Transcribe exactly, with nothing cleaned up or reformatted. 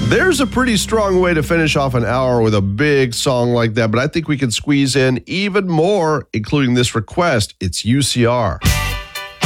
There's a pretty strong way to finish off an hour with a big song like that, but I think we can squeeze in even more, including this request. It's U C R.